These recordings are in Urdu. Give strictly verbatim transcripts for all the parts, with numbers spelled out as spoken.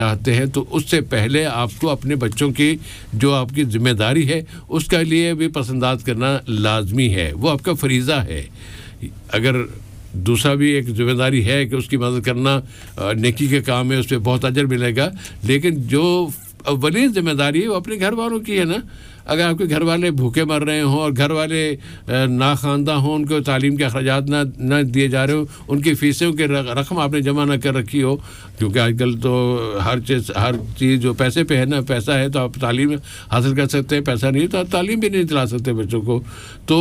چاہتے ہیں تو اس سے پہلے آپ کو اپنے بچوں کی جو آپ کی ذمہ داری ہے اس کے لیے بھی پسنداز کرنا لازمی ہے، وہ آپ کا فریضہ ہے. اگر دوسرا بھی ایک ذمہ داری ہے کہ اس کی مدد کرنا نیکی کے کام ہے، اس پہ بہت اجر ملے گا، لیکن جو اولین ذمہ داری ہے وہ اپنے گھر والوں کی ہے نا. اگر آپ کے گھر والے بھوکے مر رہے ہوں اور گھر والے ناخواندہ ہوں، ان کو تعلیم کے اخراجات نہ نہ دیے جا رہے ہوں، ان کی فیسوں کے رقم آپ نے جمع نہ کر رکھی ہو، کیونکہ آج کل تو ہر چیز ہر چیز جو پیسے پہ ہے نا، پیسہ ہے تو آپ تعلیم حاصل کر سکتے ہیں، پیسہ نہیں تو آپ تعلیم بھی نہیں دلا سکتے بچوں کو. تو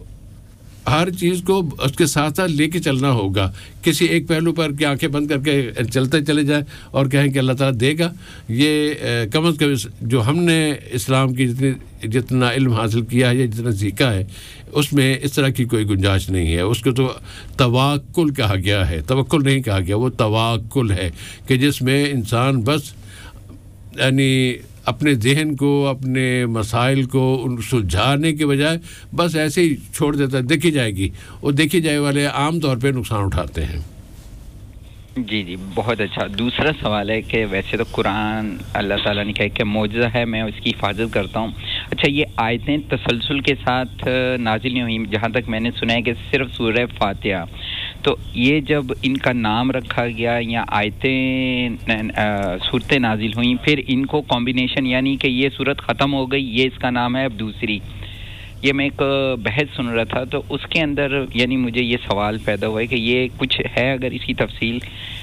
ہر چیز کو اس کے ساتھ ساتھ لے کے چلنا ہوگا. کسی ایک پہلو پر کہ آنکھیں بند کر کے چلتے چلے جائیں اور کہیں کہ اللہ تعالیٰ دے گا، یہ کم از کم جو ہم نے اسلام کی جتنی جتنا علم حاصل کیا ہے یا جتنا سیکھا ہے اس میں اس طرح کی کوئی گنجائش نہیں ہے. اس کو تو توکل کہا گیا ہے، توکل نہیں کہا گیا، وہ توکل ہے کہ جس میں انسان بس یعنی اپنے ذہن کو، اپنے مسائل کو ان سلجھانے کے بجائے بس ایسے ہی چھوڑ دیتا ہے، دیکھی جائے گی. وہ دیکھی جائے والے عام طور پہ نقصان اٹھاتے ہیں. جی جی بہت اچھا. دوسرا سوال ہے کہ ویسے تو قرآن اللہ تعالیٰ نے کہا کہ معجزہ ہے، میں اس کی حفاظت کرتا ہوں. اچھا، یہ آیتیں تسلسل کے ساتھ نازل نہیں ہوئیں، جہاں تک میں نے سنا ہے کہ صرف سورہ فاتحہ. تو یہ جب ان کا نام رکھا گیا یا آیتیں صورتیں نازل ہوئیں، پھر ان کو کمبینیشن یعنی کہ یہ صورت ختم ہو گئی، یہ اس کا نام ہے اب دوسری، یہ میں ایک بحث سن رہا تھا تو اس کے اندر یعنی مجھے یہ سوال پیدا ہوا ہے کہ یہ کچھ ہے اگر اس کی تفصیل.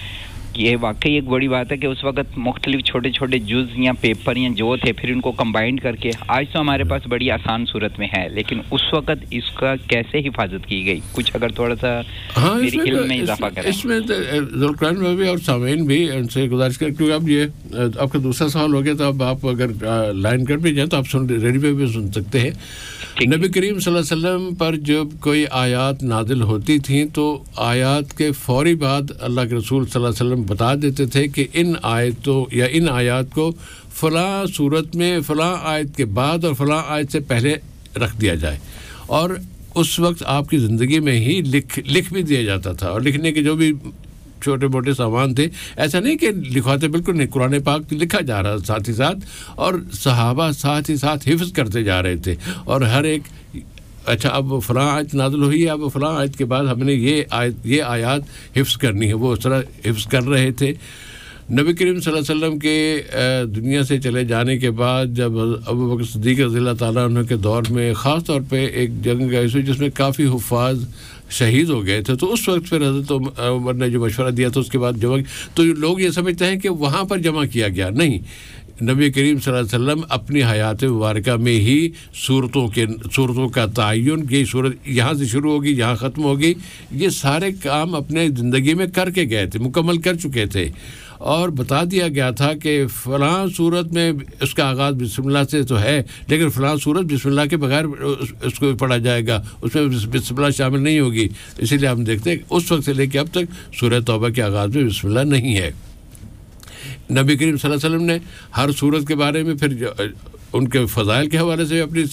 یہ واقعی ایک بڑی بات ہے کہ اس وقت مختلف چھوٹے چھوٹے جز یا پیپر یا جو تھے پھر ان کو کمبائنڈ کر کے آج تو ہمارے پاس بڑی آسان صورت میں ہے، لیکن اس وقت اس کا کیسے حفاظت کی گئی؟ کچھ اگر تھوڑا سا میری علم میں اضافہ کریں. اس میں ذوالقرنین میں بھی اور سامعین بھی ان سے گزارش کریں، کیونکہ اب یہ آپ کا دوسرا سوال ہو گیا تو اب آپ اگر لائن کر بھی جائیں تو آپ سن ریڈیو پہ بھی سن سکتے ہیں. نبی کریم صلی اللہ علیہ وسلم پر جب کوئی آیات نازل ہوتی تھیں تو آیات کے فوری بعد اللہ کے رسول صلی اللہ علیہ وسلم بتا دیتے تھے کہ ان آیتوں یا ان آیات کو فلاں صورت میں فلاں آیت کے بعد اور فلاں آیت سے پہلے رکھ دیا جائے. اور اس وقت آپ کی زندگی میں ہی لکھ لکھ بھی دیا جاتا تھا، اور لکھنے کے جو بھی چھوٹے موٹے سامان تھے ایسا نہیں کہ لکھواتے، بالکل نہیں، قرآن پاک لکھا جا رہا ساتھ ہی ساتھ، اور صحابہ ساتھ ہی ساتھ حفظ کرتے جا رہے تھے. اور ہر ایک اچھا اب فلاں آیت نازل ہوئی ہے، اب فلاں آیت کے بعد ہم نے یہ آیت یہ آیات حفظ کرنی ہے، وہ اس طرح حفظ کر رہے تھے. نبی کریم صلی اللہ علیہ وسلم کے دنیا سے چلے جانے کے بعد جب ابو بکر صدیق رضی اللہ تعالیٰ عنہ کے دور میں خاص طور پہ ایک جنگ ایسی ہوئی جس میں کافی حفاظ شہید ہو گئے تھے، تو اس وقت پھر حضرت عمر نے جو مشورہ دیا تھا اس کے بعد جمع، تو لوگ یہ سمجھتے ہیں کہ وہاں پر جمع کیا گیا. نہیں، نبی کریم صلی اللہ علیہ وسلم اپنی حیات مبارکہ میں ہی صورتوں کے صورتوں کا تعین، یہ صورت یہاں سے شروع ہوگی یہاں ختم ہوگی، یہ سارے کام اپنے زندگی میں کر کے گئے تھے، مکمل کر چکے تھے. اور بتا دیا گیا تھا کہ فلاں صورت میں اس کا آغاز بسم اللہ سے تو ہے، لیکن فلاں صورت بسم اللہ کے بغیر اس کو پڑھا جائے گا، اس میں بسم اللہ شامل نہیں ہوگی. اسی لیے ہم دیکھتے ہیں کہ اس وقت سے لے کے اب تک سورہ توبہ کے آغاز میں بسم اللہ نہیں ہے. نبی کریم صلی اللہ علیہ وسلم نے ہر صورت کے بارے میں پھر ان کے فضائل کے حوالے سے اپنی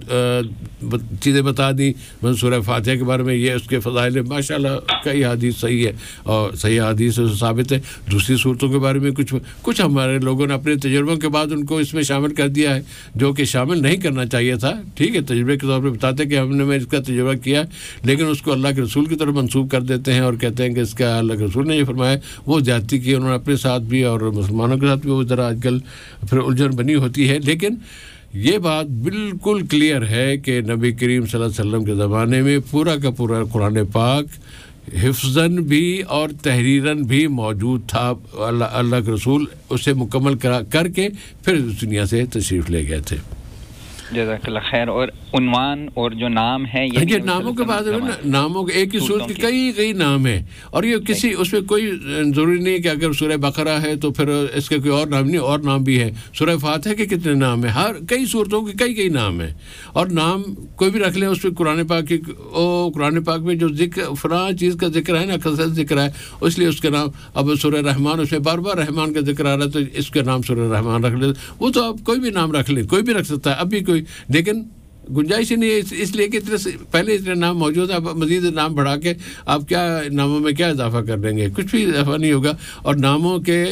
چیزیں بتا دیں. سورہ فاتحہ کے بارے میں یہ اس کے فضائل ہے، ماشاء اللہ کئی حدیث صحیح ہے اور صحیح حدیث سے ثابت ہے. دوسری صورتوں کے بارے میں کچھ کچھ ہمارے لوگوں نے اپنے تجربوں کے بعد ان کو اس میں شامل کر دیا ہے جو کہ شامل نہیں کرنا چاہیے تھا. ٹھیک ہے، تجربے کے طور پہ بتاتے کہ ہم نے میں اس کا تجربہ کیا، لیکن اس کو اللہ کے رسول کی طرف منسوخ کر دیتے ہیں اور کہتے ہیں کہ اس کا اللہ کے رسول نے یہ فرمایا. وہ زیادتی کی انہوں نے اپنے ساتھ بھی اور مسلمانوں کے ساتھ بھی، وہ ذرا آج کل پھر الجھن بنی ہوتی ہے. لیکن یہ بات بالکل کلیئر ہے کہ نبی کریم صلی اللہ علیہ وسلم کے زمانے میں پورا کا پورا قرآن پاک حفظاً بھی اور تحریراً بھی موجود تھا. اللہ اللہ کے رسول اسے مکمل کرا کر کے پھر اس دنیا سے تشریف لے گئے تھے. جزاک اللہ خیر. اور عنوان اور جو نام ہے یہ ناموں کے بعد ناموں کے ایک ہی صورت کے کئی کئی نام ہیں، اور یہ کسی اس میں کوئی ضروری نہیں ہے کہ اگر سورہ بقرہ ہے تو پھر اس کے کوئی اور نام نہیں، اور نام بھی ہے. سورہ فاتحہ کے کتنے نام ہیں، ہر کئی صورتوں کے کئی کئی نام ہیں، اور نام کوئی بھی رکھ لیں اس پہ قرآن پاک کی او قرآن پاک میں جو ذکر فلاں چیز کا ذکر ہے نا، کثرت ذکر ہے، اس لیے اس کا نام اب سورہ رحمان، اس میں بار بار رحمان کا ذکر آ رہا ہے تو اس کا نام سورہ رحمان رکھ لیں. وہ تو آپ کوئی بھی نام رکھ لیں، کوئی بھی رکھ سکتا ہے اب بھی کوئی، لیکن گنجائش ہی نہیں ہے اس لیے کہ اتنے پہلے اتنے نام موجود ہیں. اب مزید نام بڑھا کے آپ کیا ناموں میں کیا اضافہ کر دیں گے؟ کچھ بھی اضافہ نہیں ہوگا. اور ناموں کے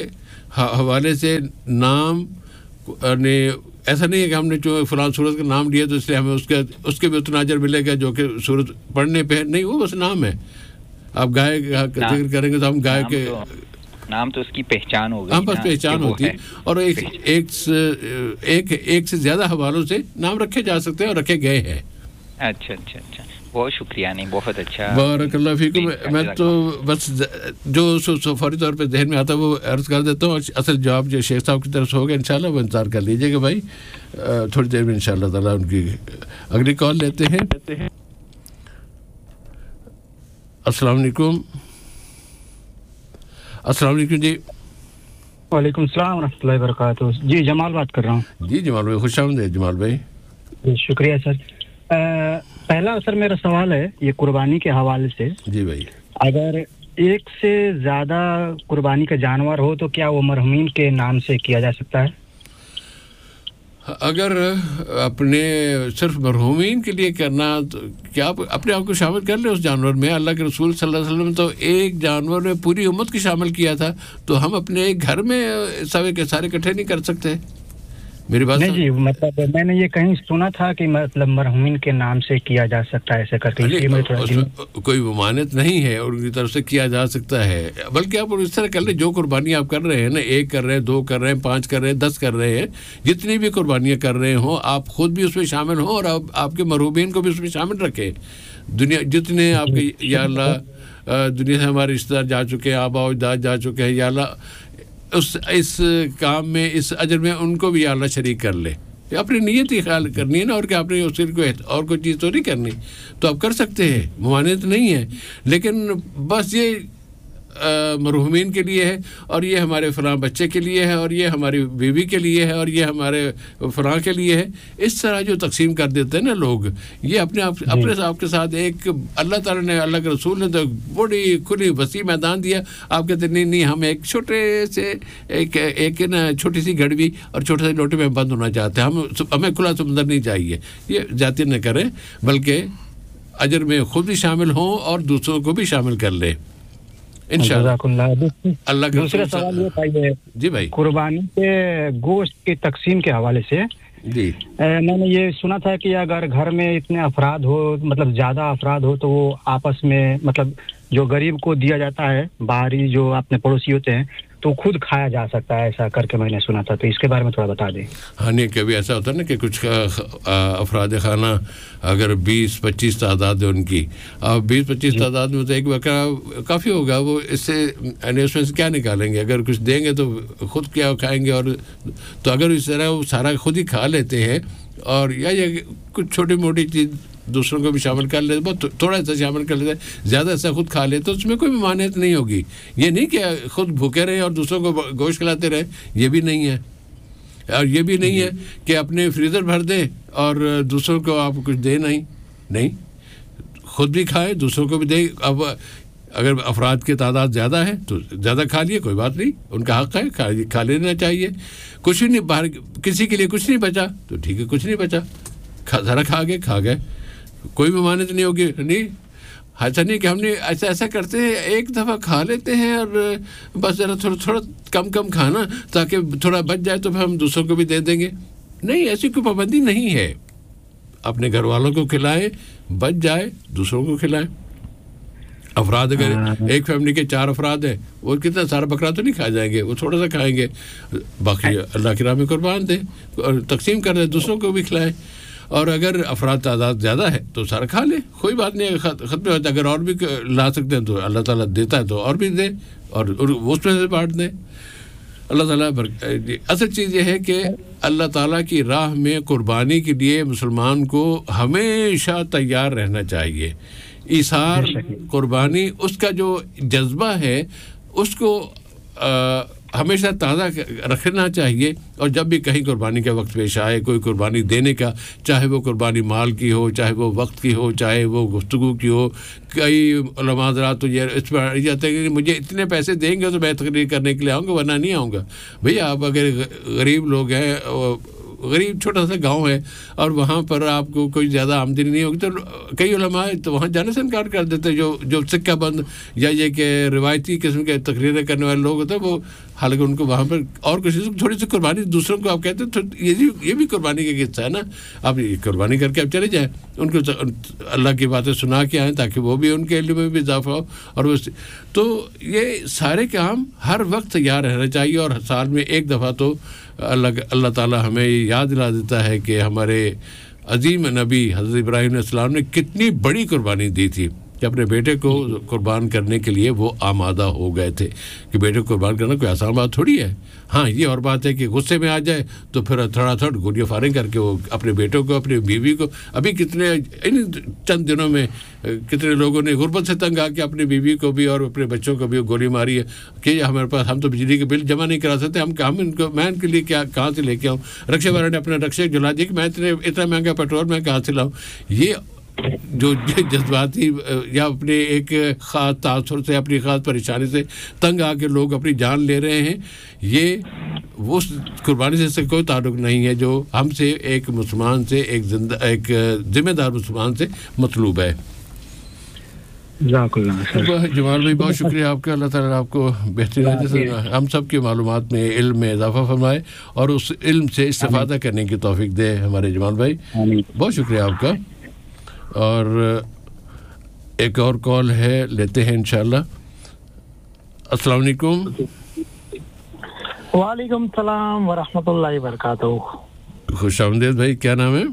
حوالے سے نام نے ایسا نہیں ہے کہ ہم نے جو فلاں سورت کا نام لیا تو اس لیے ہمیں اس کے اس کے بھی اتنا اجر ملے گا جو کہ سورت پڑھنے پہ نہیں، وہ بس نام ہے. آپ گائے کا ذکر کریں گے تو ہم گائے کے نام تو اس کی پہچان ہوگی، ہم بس پہچان ہوتی ہے. اور ایک ایک ایک ایک سے زیادہ حوالوں سے نام رکھے جا سکتے ہیں اور رکھے گئے ہیں. اچھا اچھا اچھا، بہت شکریہ. نہیں بہت اچھا، بارک اللہ فیکم. میں تو بس جو فوری طور پہ ذہن میں آتا ہے وہ عرض کر دیتا ہوں. اصل جواب جو شیخ صاحب کی طرف سے ہوگا انشاءاللہ وہ انتظار کر لیجیے گا بھائی. تھوڑی دیر میں انشاءاللہ تعالیٰ ان کی اگلی کال لیتے ہیں. السلام علیکم. السلام علیکم جی. وعلیکم السلام ورحمۃ اللہ وبرکاتہ. جی جمال بات کر رہا ہوں. جی جمال بھائی خوش آمدید. جمال بھائی شکریہ سر. پہلا سر میرا سوال ہے یہ قربانی کے حوالے سے. جی بھائی، اگر ایک سے زیادہ قربانی کا جانور ہو تو کیا وہ مرحومین کے نام سے کیا جا سکتا ہے؟ اگر اپنے صرف مرحومین کے لیے کرنا تو کیا آپ اپنے آپ کو شامل کر لیں اس جانور میں؟ اللہ کے رسول صلی اللہ علیہ وسلم تو ایک جانور میں پوری امت کو شامل کیا تھا، تو ہم اپنے ایک گھر میں سارے کے سارے اکٹھے نہیں کر سکتے. میری بات نہیں جی، مطلب میں نے یہ کہیں سنا تھا کہ مطلب مرحومین کے نام سے کیا جا سکتا ہے ایسے کر کے. کوئی ممانعت نہیں ہے اور ان کی طرف سے کیا جا سکتا ہے، بلکہ آپ اس طرح کر لیں جو قربانی آپ کر رہے ہیں نا، ایک کر رہے ہیں، دو کر رہے ہیں، پانچ کر رہے ہیں، دس کر رہے ہیں، جتنی بھی قربانیاں کر رہے ہوں آپ خود بھی اس میں شامل ہوں اور آپ آپ کے مرحومین کو بھی اس میں شامل رکھیں. دنیا جتنے آپ کے یا اللہ دنیا سے ہمارے رشتہ دار جا چکے ہیں، آبا و اجداد جا چکے ہیں، یا اللہ اس اس کام میں اس اجر میں ان کو بھی یا اللہ شریک کر لے. اپنی نیت ہی خیال کرنی ہے نا، اور کہ آپ نے اس کو اور کوئی چیز تو نہیں کرنی، تو آپ کر سکتے ہیں، ممانعت نہیں ہے. لیکن بس یہ مرحومین کے لیے ہے اور یہ ہمارے فلاں بچے کے لیے ہے اور یہ ہماری بیوی کے لیے ہے اور یہ ہمارے فلاں کے لیے ہے، اس طرح جو تقسیم کر دیتے ہیں نا لوگ، یہ اپنے آپ اپنے آپ کے ساتھ ایک اللہ تعالیٰ نے اللہ کے رسول نے تو بڑی کھلی وسیع میدان دیا. آپ کہتے نہیں نہیں ہم ایک چھوٹے سے ایک ایک نا چھوٹی سی گھڑوی اور چھوٹے سے لوٹے میں بند ہونا چاہتے ہیں. ہم ہمیں کھلا سمندر نہیں چاہیے. یہ زیادتی نہ کریں بلکہ اجر میں خود بھی شامل ہوں اور دوسروں کو بھی شامل کر لیں انشاءاللہ. اللہ کا دوسرا سوال یہ تھا یہ جی بھائی قربانی کے گوشت کی تقسیم کے حوالے سے. جی میں نے یہ سنا تھا کہ اگر گھر میں اتنے افراد ہو، مطلب زیادہ افراد ہو، تو وہ آپس میں مطلب جو غریب کو دیا جاتا ہے، باہری جو اپنے پڑوسی ہوتے ہیں، تو خود کھایا جا سکتا ہے، ایسا کر کے میں نے سنا تھا. تو اس کے بارے میں تھوڑا بتا دیں. ہاں نہیں، کبھی ایسا ہوتا ہے نا کہ کچھ افراد خانہ اگر بیس پچیس تعداد ہے ان کی، اب بیس پچیس تعداد میں تو ایک بکرا کافی ہوگا. وہ اس سے یعنی اس میں سے کیا نکالیں گے؟ اگر کچھ دیں گے تو خود کیا کھائیں گے؟ اور تو اگر اس طرح وہ سارا خود ہی کھا لیتے ہیں اور یا یہ کچھ چھوٹی موٹی چیز دوسروں کو بھی شامل کر لیتے، بہت تھوڑا سا شامل کر لیتے، زیادہ ایسا خود کھا لیتے، تو اس میں کوئی ممانعت نہیں ہوگی. یہ نہیں کہ خود بھوکے رہے اور دوسروں کو گوشت کھلاتے رہے، یہ بھی نہیں ہے. اور یہ بھی نہیں ہے کہ اپنے فریزر بھر دیں اور دوسروں کو آپ کچھ دیں نہیں نہیں خود بھی کھائے دوسروں کو بھی دیں. اب اگر افراد کی تعداد زیادہ ہے تو زیادہ کھا لیے، کوئی بات نہیں، ان کا حق ہے، کھا لینا چاہیے. کچھ نہیں باہر کسی کے لیے کچھ نہیں بچا تو ٹھیک ہے، کچھ نہیں بچا، ذرا کھا گئے کھا گئے، کوئی ممانعت نہیں ہوگی. نہیں ایسا نہیں کہ ہم نے ایسا ایسا کرتے ہیں، ایک دفعہ کھا لیتے ہیں اور بس ذرا تھوڑا تھوڑا کم کم کھانا تاکہ تھوڑا بچ جائے تو پھر ہم دوسروں کو بھی دے دیں گے. نہیں، ایسی کوئی پابندی نہیں ہے. اپنے گھر والوں کو کھلائیں، بچ جائے دوسروں کو کھلائیں. افراد اگر ایک فیملی کے چار افراد ہیں، وہ کتنا سارا بکرا تو نہیں کھا جائیں گے، وہ تھوڑا سا کھائیں گے، باقی اللہ کی راہ میں قربان دیں اور تقسیم کر دیں، دوسروں کو بھی کھلائیں. اور اگر افراد تعداد زیادہ ہے تو سارا کھا لیں، کوئی بات نہیں، ختم ہوتا ہے. اگر اور بھی لا سکتے ہیں تو اللہ تعالیٰ دیتا ہے تو اور بھی دیں اور اس میں سے بانٹ دیں. اللہ تعالیٰ اصل چیز یہ ہے کہ اللہ تعالیٰ کی راہ میں قربانی کے لیے مسلمان کو ہمیشہ تیار رہنا چاہیے. ایثار قربانی اس کا جو جذبہ ہے اس کو ہمیشہ تازہ رکھنا چاہیے. اور جب بھی کہیں قربانی کا وقت پیش آئے، کوئی قربانی دینے کا، چاہے وہ قربانی مال کی ہو، چاہے وہ وقت کی ہو، چاہے وہ گفتگو کی ہو. کئی علماء حضرات تو یہ اس پر جاتے ہیں کہ مجھے اتنے پیسے دیں گے تو میں تقریر کرنے کے لیے آؤں گا ورنہ نہیں آؤں گا. بھئی آپ اگر غریب لوگ ہیں غریب چھوٹا سا گاؤں ہے اور وہاں پر آپ کو کوئی زیادہ آمدنی نہیں ہوگی تو کئی علماء تو وہاں جانے سے انکار کر دیتے جو جو سکہ بند یا یہ کہ روایتی قسم کے تقریریں کرنے والے لوگ ہوتے ہیں وہ حالانکہ ان کو وہاں پر اور کچھ تھوڑی سی قربانی دوسروں کو آپ کہتے ہیں تو یہ بھی یہ بھی قربانی کا حصہ ہے نا. آپ قربانی کر کے آپ چلے جائیں ان کو اللہ کی باتیں سنا کے آئیں تاکہ وہ بھی ان کے علم میں بھی اضافہ ہو. اور تو یہ سارے کام ہر وقت تیار رہنا چاہیے اور سال میں ایک دفعہ تو اللہ اللہ تعالیٰ ہمیں یاد دلا دیتا ہے کہ ہمارے عظیم نبی حضرت ابراہیم علیہ السلام نے کتنی بڑی قربانی دی تھی کہ اپنے بیٹے کو قربان کرنے کے لیے وہ آمادہ ہو گئے تھے کہ بیٹے کو قربان کرنا کوئی آسان بات تھوڑی ہے. ہاں یہ اور بات ہے کہ غصے میں آ جائے تو پھر تھوڑا تھوڑا گولیاں فارغ کر کے وہ اپنے بیٹوں کو اپنی بیوی کو ابھی کتنے ان چند دنوں میں کتنے لوگوں نے غربت سے تنگ آ کے اپنی بیوی کو بھی اور اپنے بچوں کو بھی گولی ماری ہے کہ ہمارے پاس ہم تو بجلی کے بل جمع نہیں کرا سکتے ہم ہم ان کو میں ان کے لیے کیا کہاں سے لے کے آؤں. رکشے والے نے اپنے رکشے جلا دیے کہ میں اتنے اتنا مہنگا پیٹرول میں کہاں سے لاؤں. یہ جو جذباتی یا اپنے ایک خاص تاثر سے اپنی خاص پریشانی سے تنگ آ کے لوگ اپنی جان لے رہے ہیں یہ وہ قربانی سے کوئی تعلق نہیں ہے جو ہم سے ایک مسلمان سے ایک زندہ ایک ذمہ دار مسلمان سے مطلوب ہے. جمال بھائی بہت شکریہ آپ کا. اللہ تعالیٰ آپ کو بہترین ہم سب کی معلومات میں علم میں اضافہ فرمائے اور اس علم سے استفادہ کرنے کی توفیق دے ہمارے جمال بھائی. بہت شکریہ آپ کا. اور ایک اور کال ہے لیتے ہیں انشاءاللہ. السلام علیکم. وعلیکم السلام ورحمۃ اللہ وبرکاتہ. خوش آمدید بھائی. کیا نام ہے؟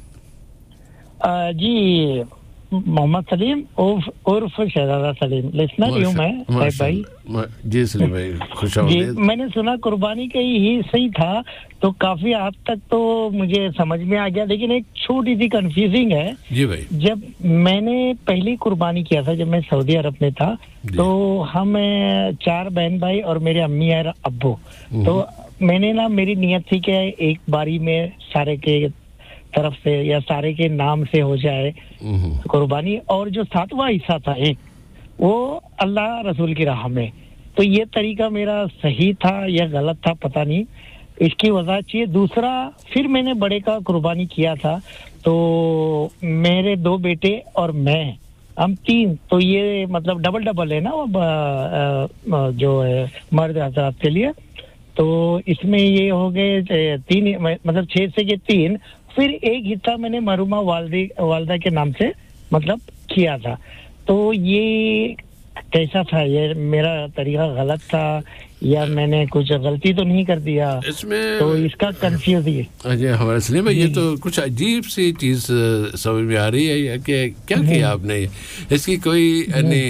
جی محمد سلیم عرف شہزادہ سلیم. لسنر ہوں میں بھائی. جی سلیم بھائی خوش آمدید. میں نے سنا قربانی کا ہی صحیح تھا تو کافی حد تک تو مجھے سمجھ میں آ گیا لیکن ایک چھوٹی سی کنفیوزنگ ہے. جی بھائی. جب میں نے پہلی قربانی کیا تھا جب میں سعودی عرب میں تھا تو ہم چار بہن بھائی اور میرے امی اور ابو تو میں نے نا میری نیت تھی کہ ایک باری میں سارے کے طرف سے یا سارے کے نام سے ہو جائے قربانی اور جو ساتواں حصہ تھا ایک وہ اللہ رسول کی راہ میں. تو یہ طریقہ میرا صحیح تھا یا غلط تھا پتہ نہیں. اس کی وضاحت چاہیے. دوسرا پھر میں نے بڑے کا قربانی کیا تھا تو میرے دو بیٹے اور میں ہم تین تو یہ مطلب ڈبل ڈبل ہے نا وہ جو ہے مرد حضرات کے لیے. تو اس میں یہ ہو گئے تین مطلب چھ سے یہ تین. پھر ایک حصہ میں نے مرحومہ والدی والدہ کے نام سے مطلب کیا تھا. تو یہ کیسا تھا؟ یہ میرا طریقہ غلط تھا یا میں نے کچھ غلطی تو نہیں کر دیا اس میں؟ تو اس کا کنفیوز یہ. اچھا ہمارے سلیم بھائی یہ تو کچھ عجیب سی چیز سمجھ میں آ رہی ہے کہ کیا کیا آپ نے. اس کی کوئی یعنی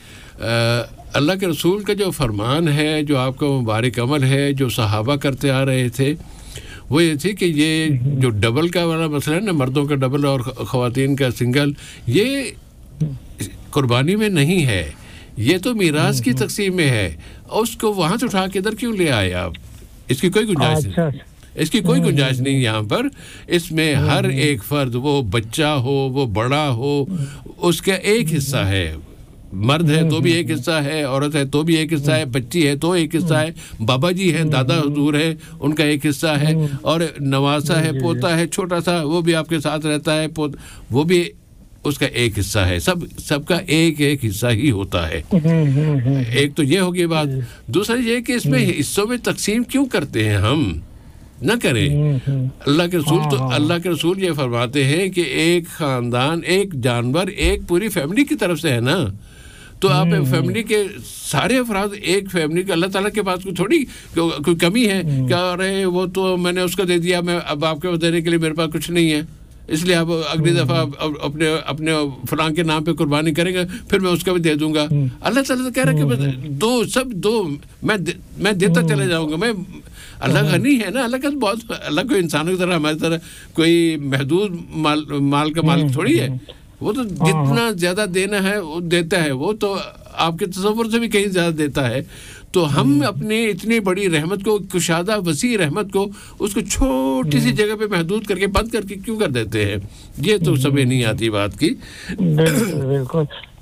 اللہ کے رسول کا جو فرمان ہے جو آپ کا مبارک عمل ہے جو صحابہ کرتے آ رہے تھے وہ یہ تھی کہ یہ جو ڈبل کا والا مسئلہ ہے نا مردوں کا ڈبل اور خواتین کا سنگل یہ قربانی میں نہیں ہے. یہ تو میراث کی تقسیم میں ہے. اس کو وہاں سے اٹھا کے ادھر کیوں لے آئے آپ؟ اس کی کوئی گنجائش نہیں. اس کی کوئی گنجائش نہیں یہاں پر. اس میں ہر ایک فرد وہ بچہ ہو وہ بڑا ہو اس کا ایک حصہ ہے. مرد ہے تو بھی ایک حصہ ہے, عورت ہے تو بھی ایک حصہ ہے, بچی ہے تو ایک حصہ ہے, بابا جی ہیں, دادا حضور ہے ان کا ایک حصہ ہے, اور نواسا ہے, پوتا ہے چھوٹا سا وہ بھی آپ کے ساتھ رہتا ہے, وہ بھی اس کا ایک حصہ ہے. سب سب کا ایک ایک حصہ ہی ہوتا ہے. ایک تو یہ ہوگی بات. دوسرا یہ کہ اس میں حصوں میں تقسیم کیوں کرتے ہیں؟ ہم نہ کریں. اللہ کے رسول تو اللہ کے رسول یہ فرماتے ہیں کہ ایک خاندان ایک جانور ایک پوری فیملی کی طرف سے ہے نا. تو آپ فیملی کے سارے افراد ایک فیملی کے اللہ تعالیٰ کے پاس کوئی تھوڑی کوئی کمی ہے کیا رہے وہ تو میں نے اس کو دے دیا میں اب آپ کے دینے کے لیے میرے پاس کچھ نہیں ہے اس لیے آپ اگلی دفعہ اپنے اپنے فلاں کے نام پہ قربانی کریں گے پھر میں اس کا بھی دے دوں گا. اللہ تعالیٰ تو کہہ رہا ہے کہ دو سب دو میں میں دیتا چلے جاؤں گا. میں اللہ غنی ہے نا. اللہ کا بہت اللہ کوئی انسانوں کی طرح ہماری طرح کوئی محدود مال مال کا مالک تھوڑی ہے. وہ تو جتنا زیادہ دینا ہے وہ دیتا ہے. وہ تو آپ کے تصور سے بھی کہیں زیادہ دیتا ہے. تو ہم اپنی اتنی بڑی رحمت کو کشادہ وسیع رحمت کو اس کو چھوٹی سی جگہ پہ محدود کر کے بند کر کے کیوں کر دیتے ہیں؟ یہ تو سمجھ نہیں آتی بات کی. بالکل.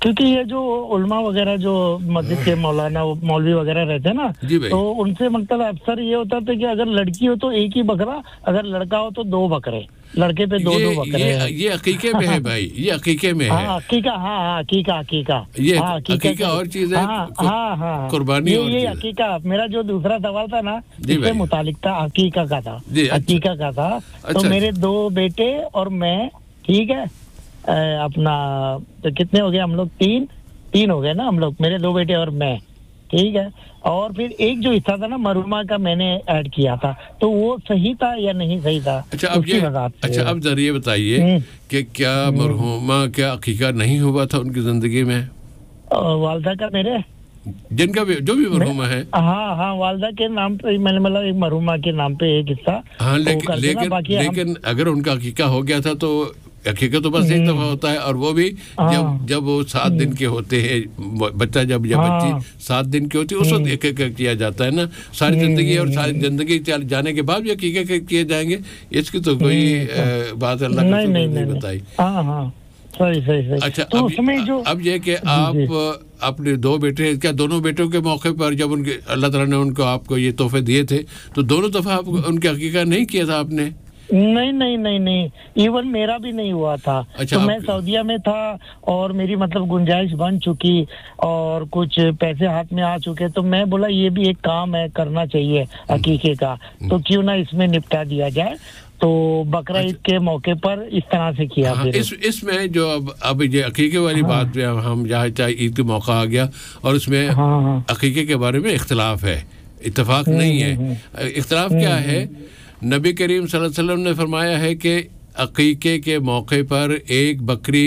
क्योंकि ये जो उलमा वगैरह जो मस्जिद के मौलाना मौलवी वगैरह रहते हैं ना, तो उनसे मतलब अक्सर ये होता था कि अगर लड़की हो तो एक ही बकरा, अगर लड़का हो तो दो बकरे, लड़के पे दो दो बकरे। ये ये अकीके में है भाई, ये अकीके में है। हाँ अकीका, हाँ हाँ अकीका अकीका ये अकीका और चीज है, हाँ हाँ कुर्बानी और ये अकीका। मेरा जो दूसरा सवाल था ना, इससे मुतालिक था, अकीका का था, अकीका का था। तो मेरे दो बेटे और मैं, ठीक है, अपना तो कितने हो गए हम लोग, तीन तीन हो गए ना हम लोग, मेरे दो बेटे और मैं, ठीक है। और फिर एक जो हिस्सा था ना मरहुमा का मैंने ऐड किया था, तो वो सही था या नहीं सही था? अच्छा अब ये अच्छा अब जरा ये बताइए कि क्या मरहुमा क्या अकीका नहीं हुआ था उनकी जिंदगी में? वालदा का, मेरे जिनका भी जो भी मरहुमा है, हाँ हाँ वालदा के नाम पे मैंने मतलब एक मरहुमा के नाम पे एक हिस्सा। हाँ लेकिन लेकिन लेकिन अगर उनका अकीका हो गया था तो अकीका तो बस एक दफा होता है, और वो भी जब जब वो सात दिन के होते हैं, बच्चा जब या बच्ची सात दिन की होती है उस वक्त एक एक किया जाता है ना। सारी जिंदगी और सारी जिंदगी जाने के बाद भी अकीका किए जाएंगे, इसकी तो कोई बात अल्लाह ने नहीं बताई। सही सही सही। अच्छा अब, जो अब ये कि आप अपने दो बेटे, क्या दोनों बेटों के मौके पर जब उनके अल्लाह ताला ने उनको आपको ये तोहफे दिए थे तो दोनों दफा आप उनके अकीका नहीं किया था आपने? नहीं नहीं नहीं नहीं, इवन मेरा भी नहीं हुआ था। अच्छा, तो मैं सऊदीया में था और मेरी मतलब गुंजाइश बन चुकी और कुछ पैसे हाथ में आ चुके, तो मैं बोला ये भी एक काम है, करना चाहिए अकीके का, तो क्यों ना इसमें निपटा दिया जाए। तो बकरा ईद के मौके पर इस तरह से किया। हाँ, इस इसमें जो अब अब ये अकीके वाली हाँ, बात पे हम जहाँ चाहे ईद का मौका आ गया और उसमें हाँ, हाँ, अकीके के बारे में इख्तिलाफ है, इत्तेफाक नहीं है। इख्तिलाफ क्या है? नबी करीम सल्लल्लाहु अलैहि वसल्लम ने फरमाया है कि अकीके के मौके पर एक बकरी,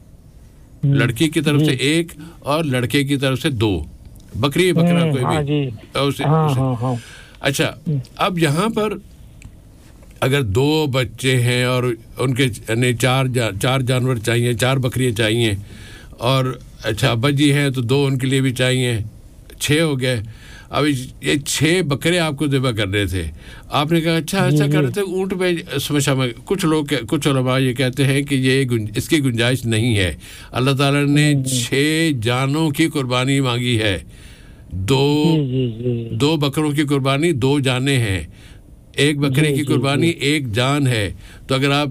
लड़की की तरफ से एक और लड़के की तरफ से दो बकरी, बकरा कोई भी उसे, हाँ, उसे। हाँ, हाँ। अच्छा अब यहाँ पर अगर दो बच्चे हैं और उनके यानी चार जा, चार जानवर चाहिए, चार बकरियाँ चाहिए, और अच्छा अब्बा जी हैं तो दो उनके लिए भी चाहिए, छः हो गए। अब ये छः बकरे आपको ज़िबा कर रहे थे, आपने कहा अच्छा ऐसा कर रहे थे ऊँट पे समझा में। कुछ लोग कुछ उलमा ये कहते हैं कि ये गुंज, इसकी गुंजाइश नहीं है। अल्लाह ताला ने छः जानों की कुर्बानी मांगी है, दो दो बकरों की कुर्बानी दो जाने हैं, एक बकरे की कुर्बानी एक जान है। तो अगर आप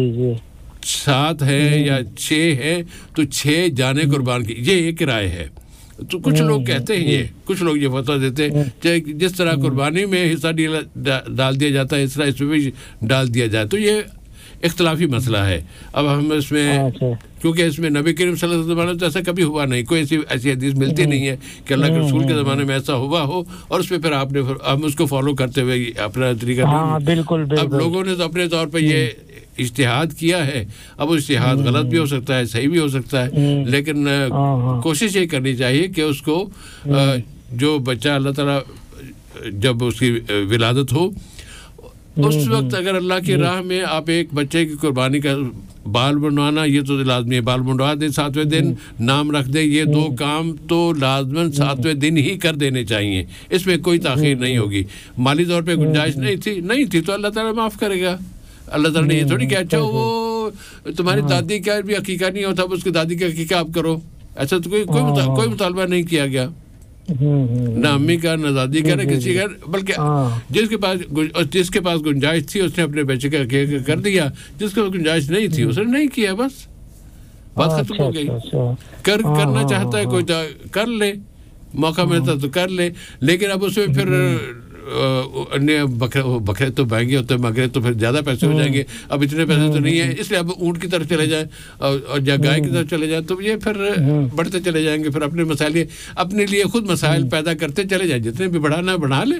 सात है या छः है तो छः जाने कुर्बान की, ये एक राय है। तो कुछ लोग कहते हैं ये, कुछ लोग ये फतवा देते हैं कि जिस तरह कुर्बानी में हिस्सा डाल दिया जाता है इस तरह इसमें भी डाल दिया जाए, तो ये इख्तलाफी मसला है। अब हम इसमें क्योंकि इसमें नबी करीम सल्लल्लाहु अलैहि वसल्लम तो ऐसा कभी हुआ नहीं, कोई ऐसी ऐसी हदीस मिलती नहीं है कि अल्लाह के रसूल के ज़माने में ऐसा हुआ हो और उसमें फिर आपने हम उसको फॉलो करते हुए अपना तरीका। हाँ, बिल्कुल, बिल्कुल। अब लोगों ने तो अपने तौर पर ये इज्तिहाद किया है, अब वो इज्तिहाद गलत भी हो सकता है, सही भी हो सकता है, लेकिन कोशिश ये करनी चाहिए कि उसको जो बच्चा अल्लाह ताला जब उसकी विलादत हो उस वक्त अगर अल्लाह की राह में आप एक बच्चे की कुर्बानी का बाल बनवाना, ये तो लाजमी है, बाल बनवा दे, सातवें दिन नाम रख दे, ये दो काम तो लाजमन सातवें दिन ही कर देने चाहिए, इसमें कोई ताख़ीर नहीं होगी। माली तौर पे गुंजाइश नहीं थी नहीं थी तो अल्लाह ताला माफ़ करेगा। अल्लाह ताला ने ये थोड़ी कहा अच्छा वो तुम्हारी दादी का भी अकीका नहीं होता, उसकी दादी का अकीका आप करो, ऐसा तो कोई कोई मुता, कोई मुतालबा नहीं किया गया, ना अम्मी का ना दादी का ना किसी का, बल्कि जिसके पास जिसके पास गुंजाइश थी उसने अपने बच्चे का अकीका कर दिया, जिसके पास गुंजाइश नहीं थी उसने नहीं किया, बस बात खत्म हो गई। कर करना चाहता है कोई कर ले, मौका मिलता तो कर ले, लेकिन अब उसमें फिर अन्य बकरे बकरे तो महंगे होते हैं, बकरे तो फिर ज़्यादा पैसे हो जाएंगे, अब इतने पैसे तो नहीं है, इसलिए अब ऊँट की तरफ चले जाएं और या गाय की तरफ चले जाएं, तो ये फिर बढ़ते चले जाएंगे, फिर अपने मसाइल अपने लिए खुद मसाइल पैदा करते चले जाएं, जितने भी बढ़ाना बढ़ा ले।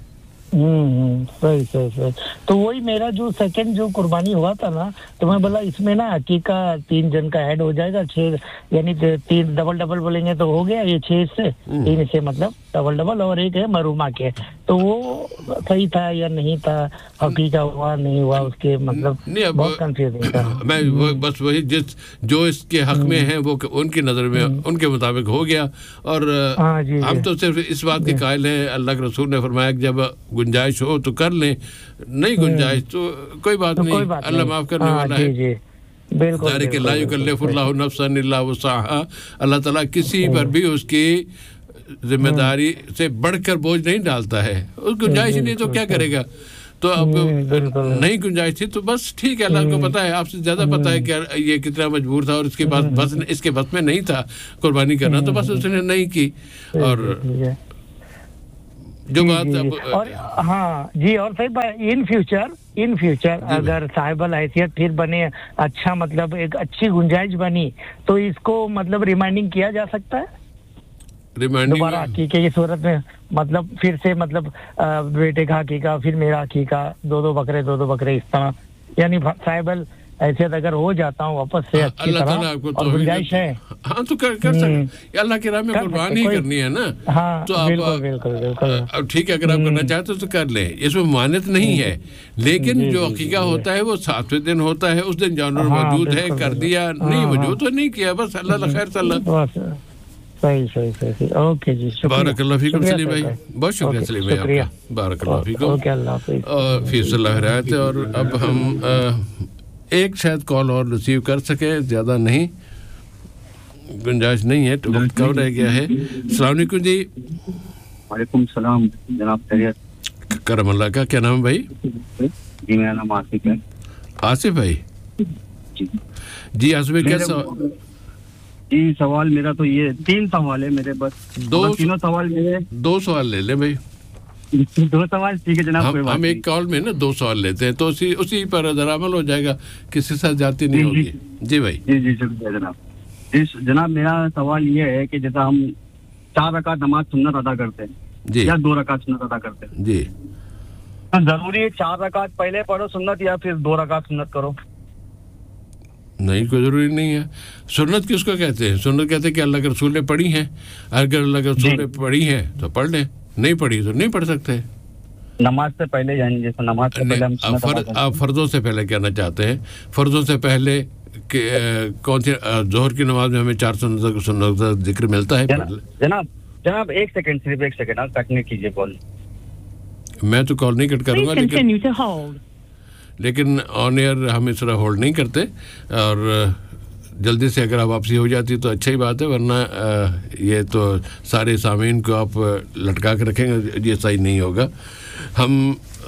हम्म सही सही सही। तो वही मेरा जो सेकंड जो कुर्बानी हुआ था ना, तो मैं बोला इसमें ना अकीका तीन जन का ऐड हो जाएगा, छः यानी तीन डबल डबल बोलेंगे तो हो गया ये छः से तीन से मतलब डबल डबल, और एक है मरूमा के, तो वो सही था या नहीं था, अकीका हुआ नहीं हुआ उसके मतलब बहुत कंफ्यूजिंग था। मैं वो बस वही जिस जो इसके हक में है वो उनकी नज़र में उनके मुताबिक हो गया, और हम तो सिर्फ इस बात के कायल हैं, अल्लाह के रसूल ने फरमाया कि जब गुंजाइश हो तो कर लें, नहीं गुंजाइश तो कोई बात नहीं, अल्लाह माफ़ करने वाला है। بالکل کہ لا یکلف اللہ نفسا الا وسعہا, اللہ تعالیٰ کسی پر بھی اس کی ذمہ داری سے بڑھ کر بوجھ نہیں ڈالتا ہے, اس گنجائش نہیں تو کیا کرے گا. تو اب نہیں گنجائش تھی تو بس ٹھیک ہے, اللہ کو پتا ہے, آپ سے زیادہ پتا ہے کہ یہ کتنا مجبور تھا اور اس کے بعد بس اس کے بس میں نہیں تھا قربانی کرنا, تو بس اس نے نہیں کی. اور جو بات اب اور ہاں جی, اور صحیح بات, ان فیوچر ان فیوچر اگر صاحب الحیثیت پھر بنے, اچھا مطلب ایک اچھی گنجائش بنی, تو اس کو مطلب ریمائنڈنگ کیا جا سکتا ہے دوبارہ عقیقے کی صورت میں, مطلب پھر سے مطلب بیٹے کا عقیقہ پھر میرا عقیقہ, دو دو بکرے دو دو بکرے اس طرح, یعنی صاحب الحیثیت اگر ہو جاتا ہوں واپس سے اچھی طرح اور گنجائش ہے ہاں تو کر کر سکتے, اللہ کے راہ میں قربانی کرنی ہے نا. ہاں تو آپ ٹھیک ہے, اگر آپ کرنا چاہتے تو کر لیں, اس میں ممانعت نہیں ہے. لیکن جو عقیقہ ہوتا ہے وہ ساتویں دن ہوتا ہے, اس دن جانور موجود ہے, کر دیا, نہیں موجود تو نہیں کیا, بس اللہ خیر صلی اللہ. صحیح صحیح صحیح اوکے جی, بارک اللہ فیکم سلیم بھائی, بہت شکریہ سلیم بھائی آپ کا, بارک اللہ فیکم. اوکے, اللہ حافظ, اور فی اللہ رعایت. اور اب ہم ایک شاید کال اور ریسیو کر سکے, زیادہ نہیں, گنجائش نہیں ہے, وقت کم رہ گیا ہے. السلام علیکم جی. وعلیکم السلام جناب, خیریت؟ کرم اللہ کا. کیا نام ہے بھائی؟ جی میرا نام آصف ہے. آصف بھائی جی جی آصف بھائی کیسا؟ جی سوال میرا تو یہ تین سوال ہے میرے, بس دو تینوں سوال میرے. دو سوال لے لیں بھائی, دو سوال ٹھیک ہے جناب. ہم ایک کال میں نا دو سوال لیتے ہیں, تو اسی اسی پر ذرا عمل ہو جائے گا, کسی سے زیادتی نہیں ہوگی. جی بھائی. جی جی شکریہ جناب. جی جناب میرا سوال یہ ہے کہ جیسا ہم چار رکعت نماز سنت ادا کرتے ہیں جی, یا دو رکعت سنت ادا کرتے ہیں جی, تو ضروری ہے چار رکعت پہلے پڑھو سنت یا پھر دو رکعت سنت کرو؟ نہیں, کوئی ضروری نہیں ہے. سنت کس کو کہتے ہیں؟ سنت کہتے ہیں کہ اللہ کے رسول نے پڑھی ہیں, اگر اللہ کے رسول نے پڑھی ہیں تو پڑھ لیں, نہیں پڑھی تو نہیں پڑھ سکتے. نماز سے پہلے یعنی جیسے نماز سے پہلے ہم فرض, آپ فرضوں سے پہلے کہنا چاہتے ہیں, فرضوں سے پہلے کہ کون سی ظہر کی نماز میں ہمیں چار سنت سنت کا ذکر ملتا ہے. جناب جناب ایک سیکنڈ, صرف ایک سیکنڈ, آپ کٹنے کیجیے کال. میں تو کال نہیں کٹ کروں گا, لیکن لیکن آن ایئر ہم اس طرح ہولڈ نہیں کرتے, اور جلدی سے اگر آپ واپسی ہو جاتی تو اچھا ہی بات ہے, ورنہ یہ تو سارے سامعین کو آپ لٹکا کے رکھیں گے, یہ صحیح نہیں ہوگا. ہم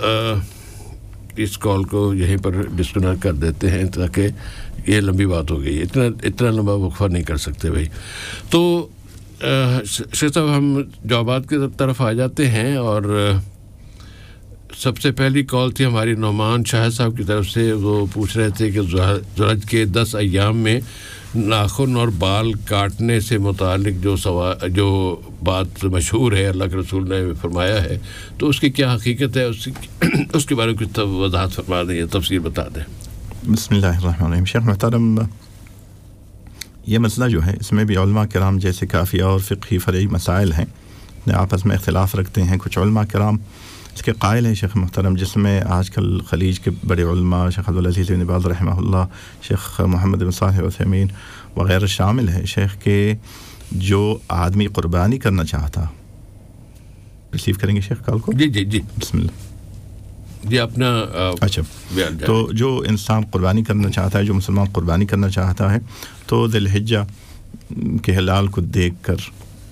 اس کال کو یہیں پر ڈسکنیکٹ کر دیتے ہیں, تاکہ یہ لمبی بات ہو گئی, اتنا اتنا لمبا وقفہ نہیں کر سکتے بھائی. تو شیخ صاحب ہم جوابات کی طرف آ جاتے ہیں, اور سب سے پہلی کال تھی ہماری نعمان شاہ صاحب کی طرف سے. وہ پوچھ رہے تھے کہ ذوالحج کے دس ایام میں ناخن اور بال کاٹنے سے متعلق جو سوال جو بات مشہور ہے, اللہ کے رسول نے فرمایا ہے, تو اس کی کیا حقیقت ہے, اس اس کے بارے میں کچھ وضاحت فرما دیں, تفصیل بتا دیں. بسم اللہ الرحمن الرحیم. شیخ محترم, یہ مسئلہ جو ہے اس میں بھی علماء کرام جیسے کافی اور فقہی فرعی مسائل ہیں, آپس میں اختلاف رکھتے ہیں. کچھ علماء کرام اس کے قائل ہیں شیخ محترم, جس میں آج کل خلیج کے بڑے علماء شیخ عبدالعزیز بن باز رحمہ اللہ, شیخ محمد بن صالح العثیمین وغیرہ شامل ہے. شیخ کے جو آدمی قربانی کرنا چاہتا, ریسیو کریں گے شیخ کال کو؟ جی جی جی بسم اللہ. جی اپنا اچھا, تو جو انسان قربانی کرنا چاہتا ہے, جو مسلمان قربانی کرنا چاہتا ہے, تو ذی الحجہ کے ہلال کو دیکھ کر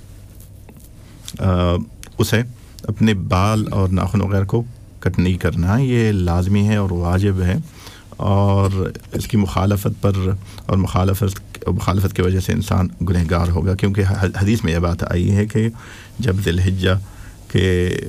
اسے اپنے بال اور ناخن وغیرہ کو کٹ نہیں کرنا, یہ لازمی ہے اور واجب ہے. اور اس کی مخالفت پر اور مخالفت مخالفت کی وجہ سے انسان گنہگار ہوگا, کیونکہ حدیث میں یہ بات آئی ہے کہ جب ذی الحجہ کے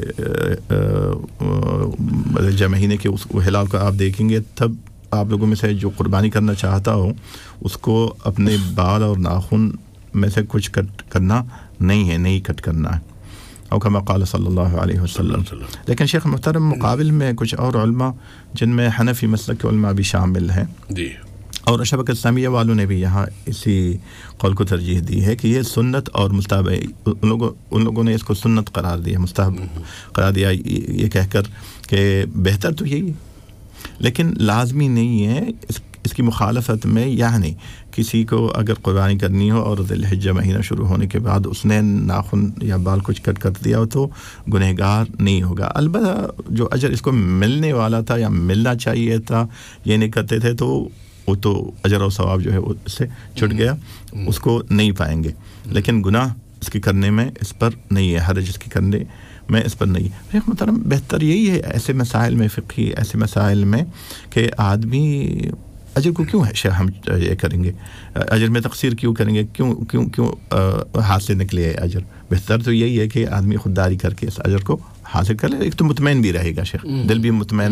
ذی الحجہ مہینے کے اس ہلال کو آپ دیکھیں گے, تب آپ لوگوں میں سے جو قربانی کرنا چاہتا ہو اس کو اپنے بال اور ناخن میں سے کچھ کٹ کرنا نہیں ہے, نہیں کٹ کرنا ہے, اور کما قال صلی اللہ علیہ وسلم. لیکن شیخ محترم مقابل میں کچھ اور علماء جن میں حنفی مسلک کے علماء بھی شامل ہیں جی, اور شبکہ اسلامیہ والوں نے بھی یہاں اسی قول کو ترجیح دی ہے کہ یہ سنت اور مستحب, ان لوگوں ان لوگوں نے اس کو سنت قرار دیا, مستحب قرار دیا, یہ کہہ کر کہ بہتر تو یہی ہے لیکن لازمی نہیں ہے. اس اس کی مخالفت میں یعنی کسی کو اگر قربانی کرنی ہو اور ذی الحجہ مہینہ شروع ہونے کے بعد اس نے ناخن یا بال کچھ کٹ کر دیا ہو تو گنہگار نہیں ہوگا. البتہ جو اجر اس کو ملنے والا تھا یا ملنا چاہیے تھا یہ نہیں کرتے تھے, تو وہ تو اجر و ثواب جو ہے وہ اس سے چھٹ گیا, اس کو نہیں پائیں گے. لیکن گناہ اس کے کرنے میں اس پر نہیں ہے, حرج اس کے کرنے میں اس پر نہیں ہے. محترم بہتر یہی ہے ایسے مسائل میں, فقہی ایسے مسائل میں, کہ آدمی اجر کو کیوں ہے ہم یہ کریں گے, اجر میں تقصیر کیوں کریں گے, کیوں کیوں کیوں ہاتھ سے نکلے اجر. بہتر تو یہی ہے کہ آدمی خودداری کر کے اس اجر کو حاصل کر لے. ایک تو مطمئن بھی رہے گا شیخ, دل بھی مطمئن